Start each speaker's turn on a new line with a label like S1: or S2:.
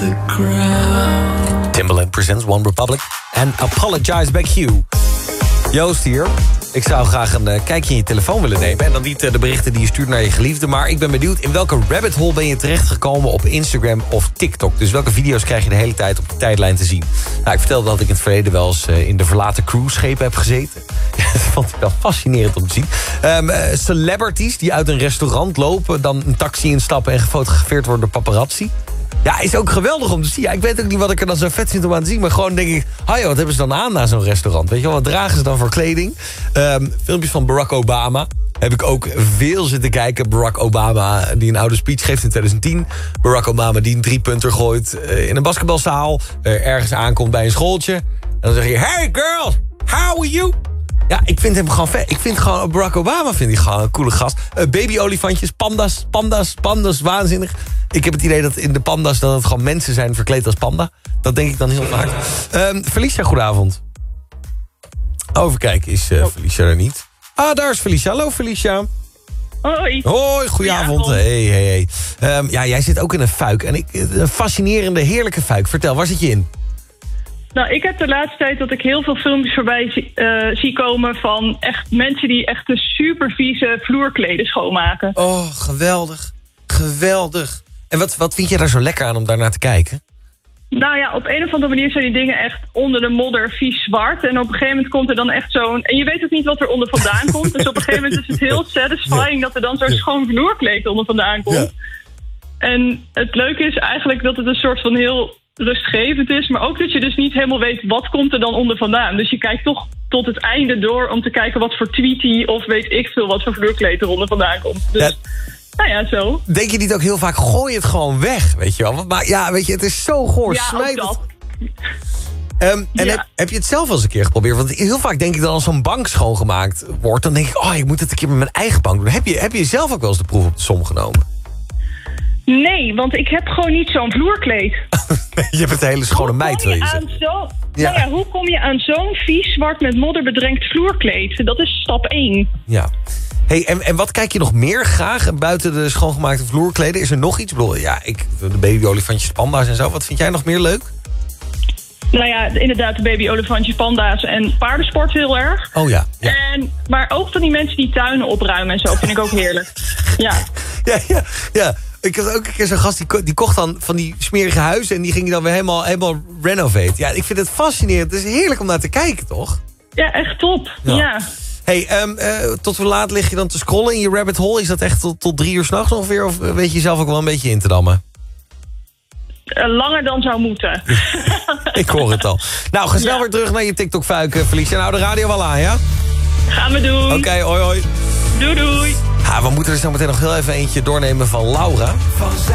S1: the ground.
S2: Timbaland presents One Republic en Apologize Back You. Joost hier. Ik zou graag een kijkje in je telefoon willen nemen. En dan niet de berichten die je stuurt naar je geliefde. Maar ik ben benieuwd, in welke rabbit hole ben je terechtgekomen op Instagram of TikTok? Dus welke video's krijg je de hele tijd op je tijdlijn te zien? Nou, ik vertelde dat ik in het verleden wel eens in de verlaten cruiseschepen heb gezeten. Ja, dat vond ik wel fascinerend om te zien. Celebrities die uit een restaurant lopen, dan een taxi instappen en gefotografeerd worden door paparazzi. Ja, is ook geweldig om te zien. Ja, ik weet ook niet wat ik er dan zo vet vind om aan te zien. Maar gewoon denk ik, wat hebben ze dan aan na zo'n restaurant? Weet je wel, wat dragen ze dan voor kleding? Filmpjes van Barack Obama heb ik ook veel zitten kijken. Barack Obama die een oude speech geeft in 2010. Barack Obama die een 3-punter gooit in een basketbalzaal. Ergens aankomt bij een schooltje. En dan zeg je, hey girls, how are you? Ja, ik vind hem gewoon vet. Ik vind gewoon Barack Obama vind ik gewoon een coole gast. Baby-olifantjes, pandas, waanzinnig. Ik heb het idee dat in de pandas dat het gewoon mensen zijn verkleed als panda. Dat denk ik dan heel vaak. Felicia, goedenavond. Overkijken is Felicia er niet. Ah, daar is Felicia. Hallo Felicia.
S3: Hoi.
S2: Hoi, goedenavond. Hey. Jij zit ook in een fuik. En een fascinerende, heerlijke fuik. Vertel, waar zit je in?
S3: Nou, ik heb de laatste tijd dat ik heel veel filmpjes voorbij zie komen van echt mensen die echt de super vieze vloerkleden schoonmaken.
S2: Oh, geweldig. Geweldig. En wat vind je daar zo lekker aan om daarnaar te kijken?
S3: Nou ja, op een of andere manier zijn die dingen echt onder de modder vies zwart. En op een gegeven moment komt er dan echt zo'n... En je weet ook niet wat er onder vandaan komt. Dus op een gegeven moment is het heel satisfying dat er dan zo'n schoon vloerkleed onder vandaan komt. Ja. En het leuke is eigenlijk dat het een soort van heel rustgevend is. Maar ook dat je dus niet helemaal weet wat komt er dan onder vandaan. Dus je kijkt toch tot het einde door om te kijken wat voor tweetie of weet ik veel wat voor vloerkleed er onder vandaan komt. Dus... Ja. Nou ja, zo.
S2: Denk je niet ook heel vaak, gooi het gewoon weg, weet je wel? Maar ja, weet je, het is zo goor.
S3: Ja,
S2: smijt
S3: ook
S2: het. En heb je het zelf wel eens een keer geprobeerd? Want heel vaak denk ik dat als zo'n bank schoongemaakt wordt... dan denk ik, ik moet het een keer met mijn eigen bank doen. Heb je zelf ook wel eens de proef op de som genomen?
S3: Nee, want ik heb gewoon niet zo'n vloerkleed.
S2: Je hebt het hele schone meid, wil je zeggen.
S3: Hoe kom je aan zo'n vies zwart met modder bedrenkt vloerkleed? Dat is stap 1.
S2: Ja. Hey, en wat kijk je nog meer graag buiten de schoongemaakte vloerkleden? Is er nog iets? Ik bedoel, de baby-olifantjes, panda's en zo. Wat vind jij nog meer leuk?
S3: Nou ja, inderdaad, de baby-olifantjes, panda's en paardensport heel erg.
S2: Oh ja.
S3: Maar ook van die mensen die tuinen opruimen en zo, vind ik ook heerlijk. Ja.
S2: Ja. Ik had ook een keer zo'n gast, die kocht dan van die smerige huizen... en die ging dan weer helemaal renovate. Ja, ik vind het fascinerend. Het is heerlijk om naar te kijken, toch?
S3: Ja, echt top. Ja.
S2: Hey, tot hoe laat lig je dan te scrollen in je rabbit hole? Is dat echt tot 3 uur 's nachts ongeveer? Of weet je jezelf ook wel een beetje in te dammen?
S3: Langer dan zou moeten.
S2: Ik hoor het al. Nou, ga snel weer terug naar je TikTok-fuik, Felicia. Nou, de radio wel aan, ja?
S3: Gaan we doen.
S2: Oké, hoi.
S3: Doei.
S2: We moeten er zo meteen nog heel even eentje doornemen van Laura.